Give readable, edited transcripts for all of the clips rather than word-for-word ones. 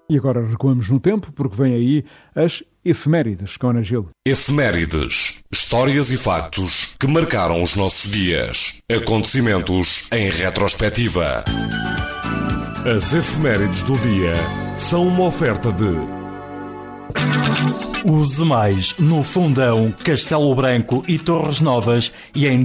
E agora recuamos no tempo, porque vem aí as efemérides com Ana Gil. Efemérides. Histórias e factos que marcaram os nossos dias. Acontecimentos em retrospectiva. As efemérides do dia são uma oferta de... Use mais no Fundão, Castelo Branco e Torres Novas e em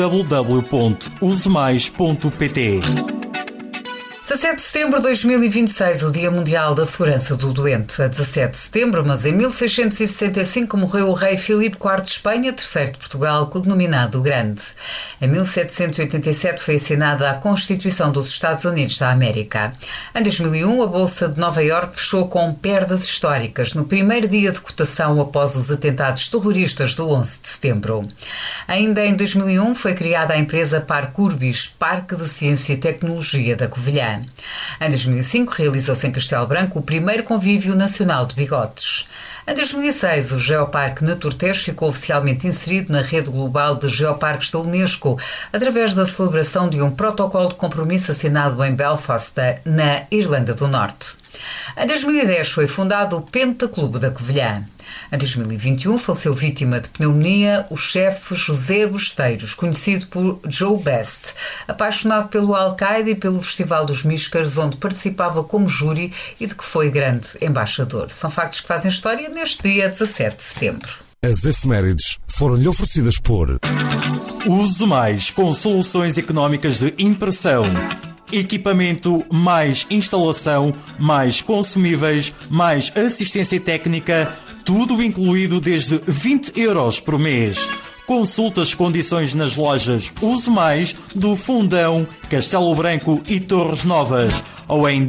www.usemais.pt. 17 de setembro de 2026, o Dia Mundial da Segurança do Doente. A 17 de setembro, mas em 1665, morreu o rei Filipe IV de Espanha, terceiro de Portugal, cognominado o Grande. Em 1787 foi assinada a Constituição dos Estados Unidos da América. Em 2001, a Bolsa de Nova Iorque fechou com perdas históricas no primeiro dia de cotação após os atentados terroristas do 11 de setembro. Ainda em 2001, foi criada a empresa Parcurbis, Parque de Ciência e Tecnologia da Covilhã. Em 2005, realizou-se em Castelo Branco o primeiro convívio nacional de bigotes. Em 2006, o Geoparque Naturtejo ficou oficialmente inserido na rede global de geoparques da Unesco, através da celebração de um protocolo de compromisso assinado em Belfast, na Irlanda do Norte. Em 2010, foi fundado o Pentaclube da Covilhã. Em 2021, faleceu vítima de pneumonia o chefe José Besteiros, conhecido por Joe Best, apaixonado pelo Al-Qaeda e pelo Festival dos Miscars, onde participava como júri e de que foi grande embaixador. São factos que fazem história neste dia 17 de setembro. As efemérides foram-lhe oferecidas por... Use mais com soluções económicas de impressão. Equipamento, mais instalação, mais consumíveis, mais assistência técnica, tudo incluído desde 20 € por mês. Consulte as condições nas lojas Use Mais do Fundão, Castelo Branco e Torres Novas ou em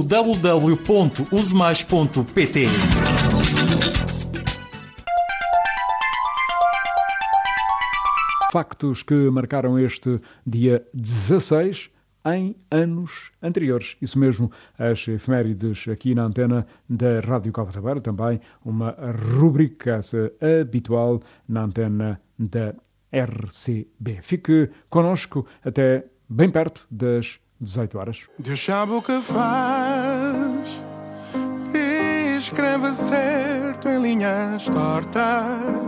www.usemais.pt. Factos que marcaram este dia 16 em anos anteriores. Isso mesmo, as efemérides aqui na antena da Rádio Cova da Beira, também uma rubrica habitual na antena da RCB. Fique connosco até bem perto das 18 horas. Deus sabe o que faz e escreve certo em linhas tortas.